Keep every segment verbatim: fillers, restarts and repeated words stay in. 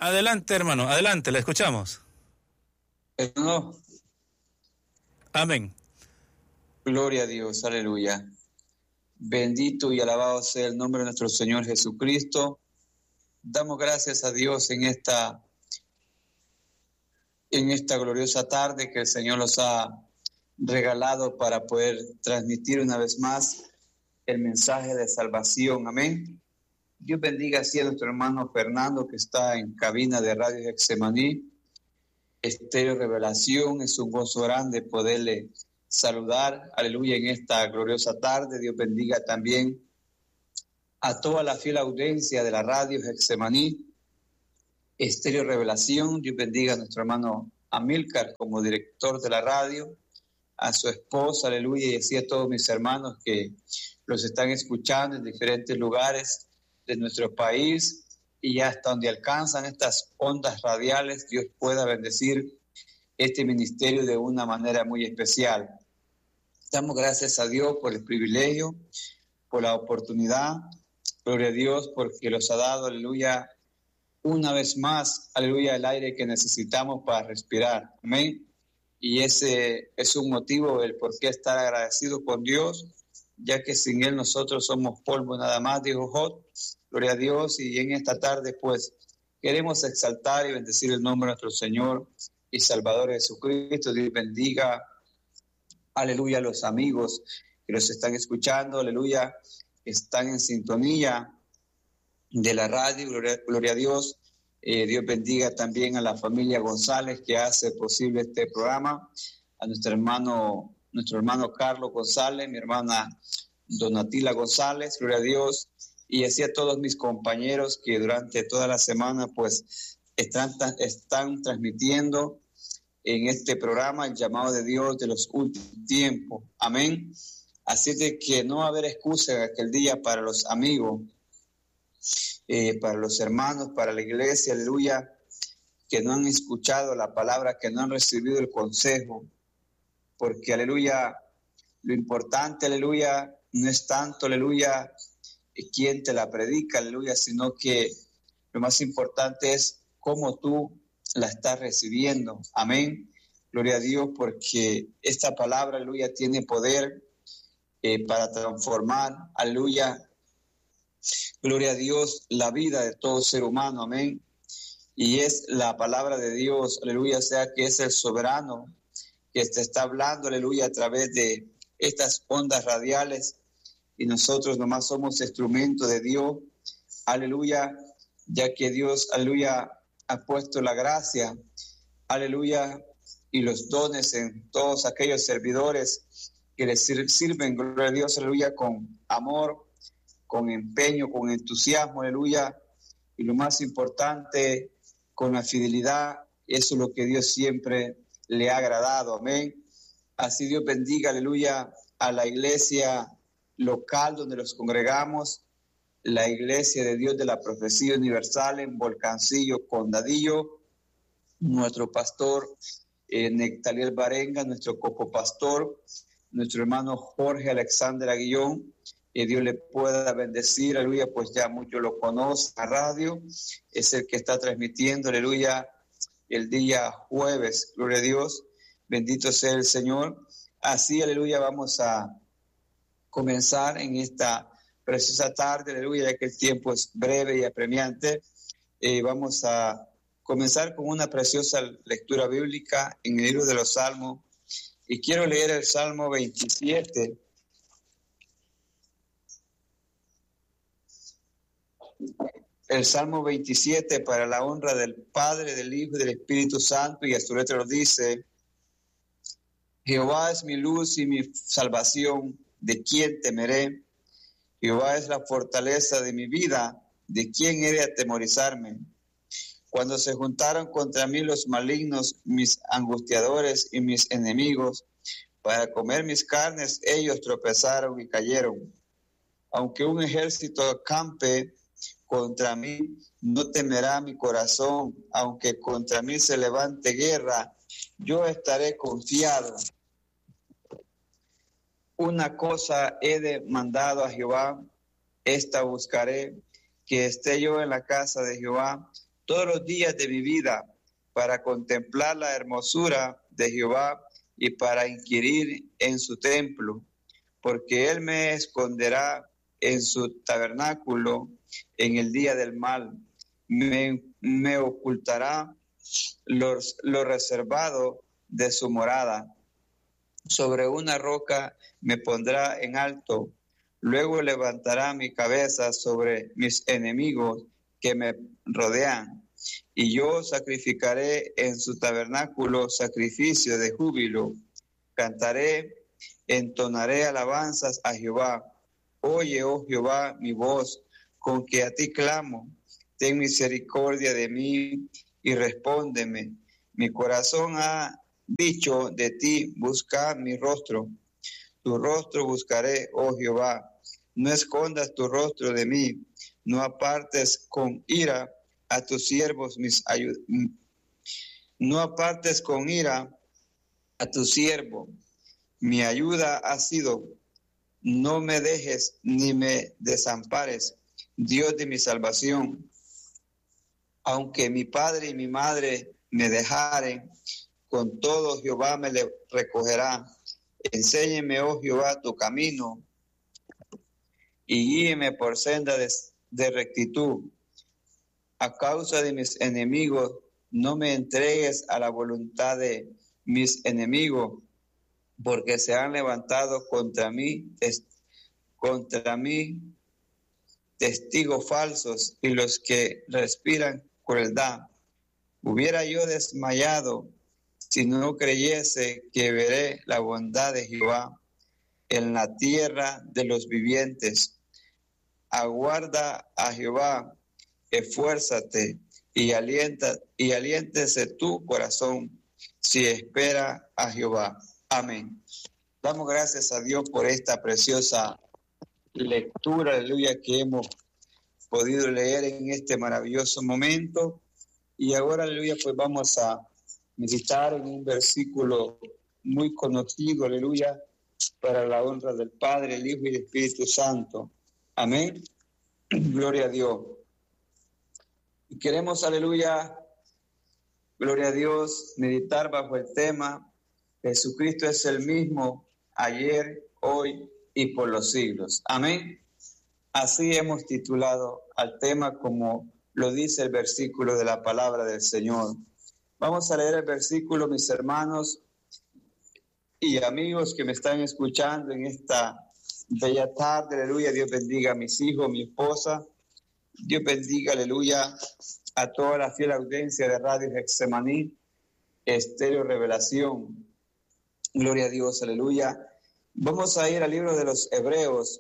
Adelante, hermano, adelante, le escuchamos. No. Amén. Gloria a Dios, aleluya. Bendito y alabado sea el nombre de nuestro Señor Jesucristo. Damos gracias a Dios en esta, en esta gloriosa tarde que el Señor nos ha regalado para poder transmitir una vez más el mensaje de salvación. Amén. Dios bendiga así a nuestro hermano Fernando, que está en cabina de Radio Getsemaní, Estéreo Revelación. Es un gozo grande poderle saludar, aleluya, en esta gloriosa tarde. Dios bendiga también a toda la fiel audiencia de la Radio Getsemaní, Estéreo Revelación. Dios bendiga a nuestro hermano Amílcar como director de la radio, a su esposa, aleluya, y así a todos mis hermanos que los están escuchando en diferentes lugares de nuestro país y hasta donde alcanzan estas ondas radiales. Dios pueda bendecir este ministerio de una manera muy especial. Damos gracias a Dios por el privilegio, por la oportunidad. Gloria a Dios porque los ha dado, aleluya, una vez más, aleluya, el aire que necesitamos para respirar. Amén. Y ese es un motivo, el por qué estar agradecido con Dios, ya que sin Él nosotros somos polvo nada más, dijo Job. Gloria a Dios. Y en esta tarde, pues, queremos exaltar y bendecir el nombre de nuestro Señor y Salvador Jesucristo. Dios bendiga, aleluya, a los amigos que los están escuchando, aleluya, están en sintonía de la radio. Gloria, gloria a Dios. Eh, Dios bendiga también a la familia González que hace posible este programa, a nuestro hermano, nuestro hermano Carlos González, mi hermana Donatila González, gloria a Dios, y así a todos mis compañeros que durante toda la semana pues están, están transmitiendo en este programa el llamado de Dios de los últimos tiempos. Amén. Así de que no va a haber excusa en aquel día para los amigos, Eh, para los hermanos, para la iglesia, aleluya, que no han escuchado la palabra, que no han recibido el consejo, porque, aleluya, lo importante, aleluya, no es tanto, aleluya, quién te la predica, aleluya, sino que lo más importante es cómo tú la estás recibiendo. Amén. Gloria a Dios, porque esta palabra, aleluya, tiene poder eh, para transformar, aleluya, gloria a Dios, la vida de todo ser humano, amén. Y es la palabra de Dios, aleluya, o sea que es el soberano que te está hablando, aleluya, a través de estas ondas radiales, y nosotros nomás somos instrumentos de Dios, aleluya, ya que Dios, aleluya, ha puesto la gracia, aleluya, y los dones en todos aquellos servidores que les sirven, gloria a Dios, aleluya, con amor, con empeño, con entusiasmo, aleluya, y lo más importante, con la fidelidad. Eso es lo que Dios siempre le ha agradado, amén. Así Dios bendiga, aleluya, a la iglesia local donde nos congregamos, la iglesia de Dios de la Profecía Universal en Volcancillo, Condadillo, nuestro pastor eh, Nectaliel Barenga, nuestro copopastor, nuestro hermano Jorge Alexander Aguillón, que Dios le pueda bendecir, aleluya, pues ya muchos lo conocen, a radio, es el que está transmitiendo, aleluya, el día jueves, gloria a Dios, bendito sea el Señor. Así, aleluya, vamos a comenzar en esta preciosa tarde, aleluya, ya que el tiempo es breve y apremiante. Eh, vamos a comenzar con una preciosa lectura bíblica en el libro de los Salmos, y quiero leer el Salmo veintisiete, el Salmo veintisiete, para la honra del Padre, del Hijo y del Espíritu Santo, y a su letra dice: Jehová es mi luz y mi salvación, ¿de quién temeré? Jehová es la fortaleza de mi vida, ¿de quién he de atemorizarme? Cuando se juntaron contra mí los malignos, mis angustiadores y mis enemigos, para comer mis carnes, ellos tropezaron y cayeron. Aunque un ejército acampe contra mí, no temerá mi corazón. Aunque contra mí se levante guerra, yo estaré confiado. Una cosa he demandado a Jehová, esta buscaré, que esté yo en la casa de Jehová todos los días de mi vida para contemplar la hermosura de Jehová y para inquirir en su templo, porque él me esconderá en su tabernáculo en el día del mal, me, me ocultará los, lo reservado de su morada. Sobre una roca me pondrá en alto, luego levantará mi cabeza sobre mis enemigos que me rodean, y yo sacrificaré en su tabernáculo sacrificio de júbilo. Cantaré, entonaré alabanzas a Jehová. Oye, oh Jehová, mi voz, con que a ti clamo. Ten misericordia de mí y respóndeme. Mi corazón ha dicho de ti, busca mi rostro. Tu rostro buscaré, oh Jehová. No escondas tu rostro de mí. No apartes con ira a tus siervos mis ayud- No apartes con ira a tu siervo. Mi ayuda ha sido, no me dejes ni me desampares, Dios de mi salvación. Aunque mi padre y mi madre me dejaren, con todo Jehová me le recogerá. Enséñeme, oh Jehová, tu camino y guíeme por senda de, de rectitud. A causa de mis enemigos, no me entregues a la voluntad de mis enemigos, porque se han levantado contra mí, tes, contra mí testigos falsos y los que respiran crueldad. Hubiera yo desmayado si no creyese que veré la bondad de Jehová en la tierra de los vivientes. Aguarda a Jehová, esfuérzate y alienta y aliéntese tu corazón si espera a Jehová. Amén. Damos gracias a Dios por esta preciosa lectura, aleluya, que hemos podido leer en este maravilloso momento. Y ahora, aleluya, pues vamos a meditar en un versículo muy conocido, aleluya, para la honra del Padre, el Hijo y el Espíritu Santo. Amén. Gloria a Dios. Y queremos, aleluya, gloria a Dios, meditar bajo el tema: Jesucristo es el mismo ayer, hoy y por los siglos. Amén. Así hemos titulado al tema, como lo dice el versículo de la palabra del Señor. Vamos a leer el versículo, mis hermanos y amigos que me están escuchando en esta bella tarde. Aleluya. Dios bendiga a mis hijos, mi esposa. Dios bendiga, aleluya, a toda la fiel audiencia de Radio Getsemaní, Estéreo Revelación. Gloria a Dios, aleluya. Vamos a ir al libro de los Hebreos.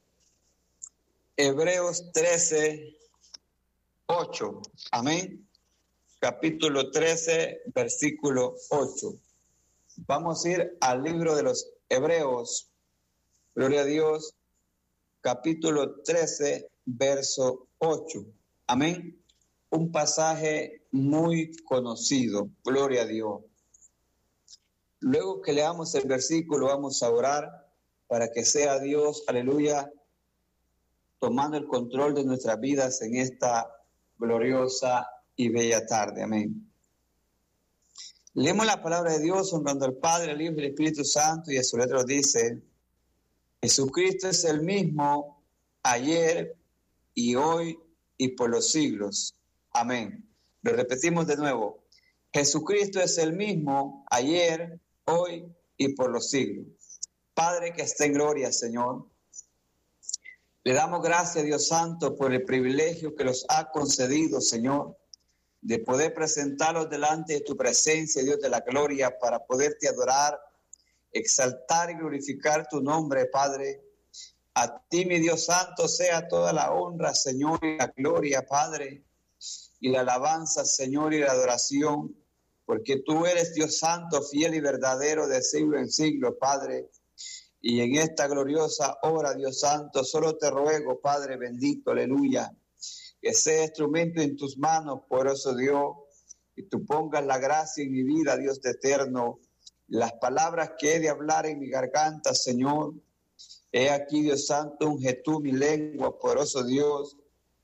Hebreos trece, ocho. Amén. Capítulo trece, versículo ocho. Vamos a ir al libro de los Hebreos. Gloria a Dios. Capítulo trece, verso ocho. Amén. Un pasaje muy conocido. Gloria a Dios. Luego que leamos el versículo, vamos a orar para que sea Dios, aleluya, tomando el control de nuestras vidas en esta gloriosa y bella tarde. Amén. Leemos la palabra de Dios honrando al Padre, al Hijo y al Espíritu Santo, y a su letra dice: Jesucristo es el mismo ayer y hoy y por los siglos. Amén. Lo repetimos de nuevo. Jesucristo es el mismo ayer, hoy y por los siglos. Padre que está en gloria, Señor, le damos gracias, Dios Santo, por el privilegio que nos ha concedido, Señor, de poder presentarlos delante de tu presencia, Dios de la gloria, para poderte adorar, exaltar y glorificar tu nombre, Padre. A ti, mi Dios Santo, sea toda la honra, Señor, y la gloria, Padre, y la alabanza, Señor, y la adoración, porque tú eres Dios Santo, fiel y verdadero de siglo en siglo, Padre. Y en esta gloriosa hora, Dios Santo, solo te ruego, Padre bendito, aleluya, que sea instrumento en tus manos, poderoso Dios, y tú pongas la gracia en mi vida, Dios de eterno, las palabras que he de hablar en mi garganta, Señor. He aquí, Dios Santo, unge tú mi lengua, poderoso Dios,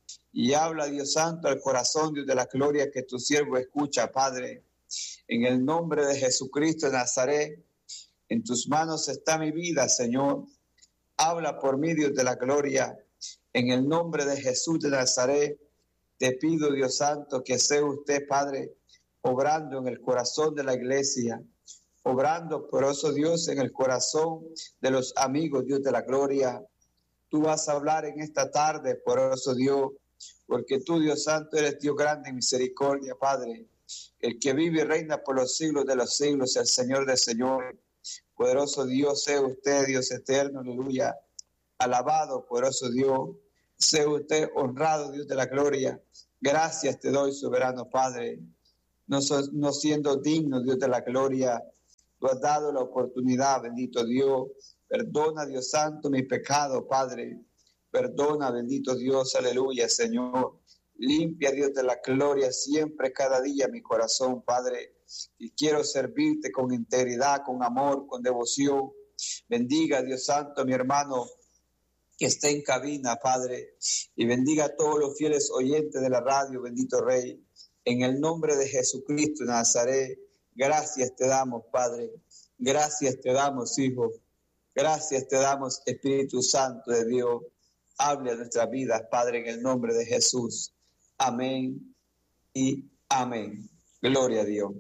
y habla, Dios santo, al corazón, Dios de la gloria, que tu siervo escucha, Padre. En el nombre de Jesucristo de Nazaret, en tus manos está mi vida, Señor. Habla por mí, Dios de la gloria. En el nombre de Jesús de Nazaret, te pido, Dios santo, que sea usted, Padre, obrando en el corazón de la iglesia, obrando, poderoso Dios, en el corazón de los amigos, Dios de la gloria. Tú vas a hablar en esta tarde, poderoso Dios, porque tú, Dios santo, eres Dios grande en misericordia, Padre. El que vive y reina por los siglos de los siglos, el Señor de señores. Poderoso Dios, sea usted, Dios eterno, aleluya. Alabado, poderoso Dios, sea usted honrado, Dios de la gloria. Gracias te doy, soberano Padre. No, so, no siendo digno, Dios de la gloria, tú has dado la oportunidad, bendito Dios. Perdona, Dios santo, mi pecado, Padre. Perdona, bendito Dios, aleluya, Señor. Limpia, Dios de la gloria, siempre, cada día, mi corazón, Padre. Y quiero servirte con integridad, con amor, con devoción. Bendiga, Dios santo, mi hermano que esté en cabina, Padre. Y bendiga a todos los fieles oyentes de la radio, bendito Rey. En el nombre de Jesucristo de Nazaret, gracias te damos, Padre. Gracias te damos, Hijo. Gracias te damos, Espíritu Santo de Dios. Hable a nuestras vidas, Padre, en el nombre de Jesús. Amén y amén. Gloria a Dios.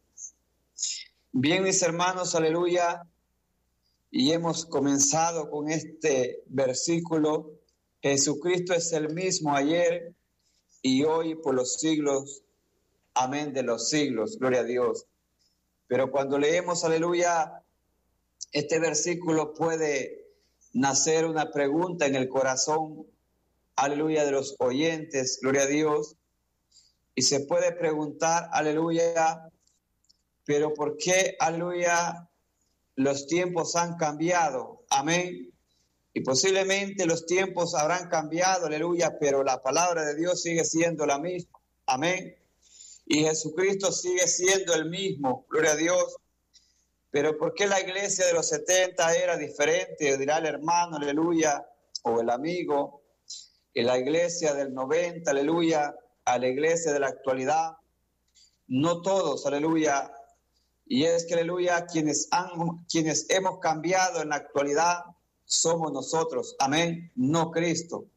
Bien, mis hermanos, aleluya. Y hemos comenzado con este versículo. Jesucristo es el mismo ayer y hoy por los siglos. Amén de los siglos. Gloria a Dios. Pero cuando leemos, aleluya, este versículo puede nacer una pregunta en el corazón, aleluya, de los oyentes, gloria a Dios, y se puede preguntar, aleluya, pero ¿por qué, aleluya, los tiempos han cambiado? Amén. Y posiblemente los tiempos habrán cambiado, aleluya, pero la palabra de Dios sigue siendo la misma. Amén. Y Jesucristo sigue siendo el mismo, gloria a Dios. Pero ¿por qué la iglesia de los setenta era diferente? Dirá el hermano, aleluya, o el amigo. Y la iglesia del noventa, aleluya, a la iglesia de la actualidad. No todos, aleluya. Y es que, aleluya, quienes, han, quienes hemos cambiado en la actualidad somos nosotros. Amén. No Cristo.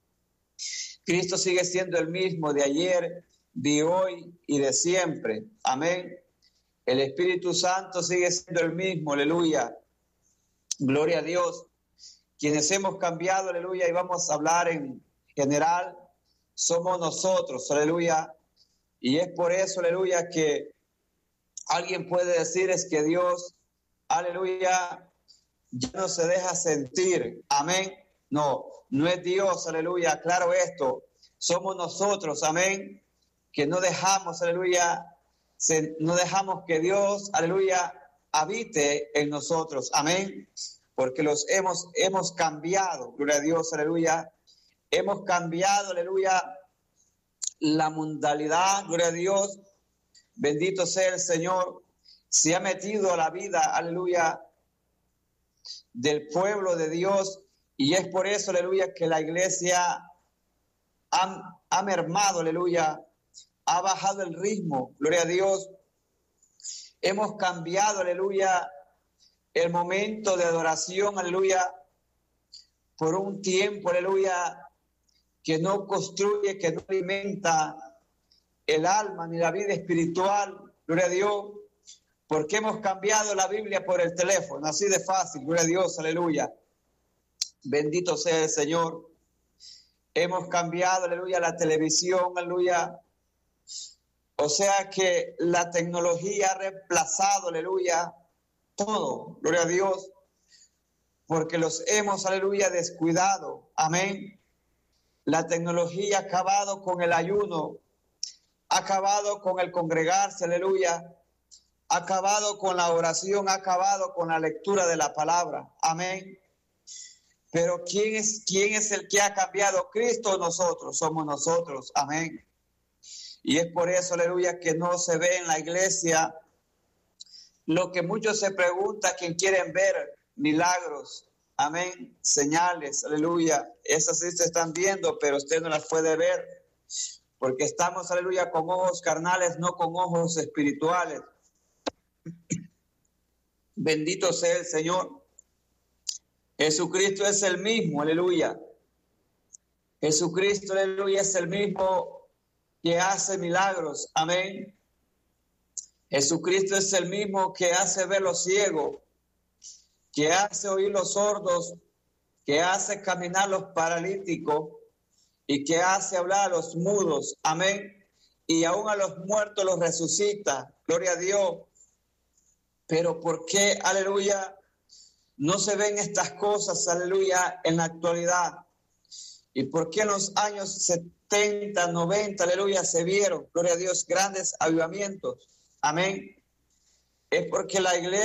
Cristo sigue siendo el mismo de ayer, de hoy y de siempre. Amén. El Espíritu Santo sigue siendo el mismo, aleluya. Gloria a Dios. Quienes hemos cambiado, aleluya, y vamos a hablar en general, somos nosotros, aleluya. Y es por eso, aleluya, que alguien puede decir es que Dios, aleluya, ya no se deja sentir. Amén. No, no es Dios, aleluya. Claro esto. Somos nosotros, amén, que no dejamos, aleluya, Se, no dejamos que Dios, aleluya, habite en nosotros, amén, porque los hemos, hemos cambiado, gloria a Dios, aleluya, hemos cambiado, aleluya, la modalidad, gloria a Dios, bendito sea el Señor, se ha metido a la vida, aleluya, del pueblo de Dios, y es por eso, aleluya, que la iglesia ha, ha mermado, aleluya, ha bajado el ritmo, gloria a Dios. Hemos cambiado, aleluya, el momento de adoración, aleluya, por un tiempo, aleluya, que no construye, que no alimenta el alma ni la vida espiritual, gloria a Dios, porque hemos cambiado la Biblia por el teléfono, así de fácil, gloria a Dios, aleluya. Bendito sea el Señor. Hemos cambiado, aleluya, la televisión, aleluya. O sea que la tecnología ha reemplazado, aleluya, todo, gloria a Dios, porque los hemos, aleluya, descuidado, amén. La tecnología ha acabado con el ayuno, ha acabado con el congregarse, aleluya, ha acabado con la oración, ha acabado con la lectura de la palabra, amén. Pero ¿quién es, quién es el que ha cambiado? Cristo o nosotros, somos nosotros, amén. Y es por eso, aleluya, que no se ve en la iglesia lo que muchos se preguntan, quien quieren ver milagros, amén, señales, aleluya. Esas sí se están viendo, pero usted no las puede ver, porque estamos, aleluya, con ojos carnales, no con ojos espirituales. Bendito sea el Señor. Jesucristo es el mismo, aleluya. Jesucristo, aleluya, es el mismo que hace milagros, amén. Jesucristo es el mismo que hace ver los ciegos, que hace oír los sordos, que hace caminar los paralíticos y que hace hablar a los mudos, amén. Y aún a los muertos los resucita, gloria a Dios. Pero ¿por qué, aleluya, no se ven estas cosas, aleluya, en la actualidad? ¿Y por qué en los años setenta, noventa, aleluya, se vieron, gloria a Dios, grandes avivamientos? Amén. Es porque la iglesia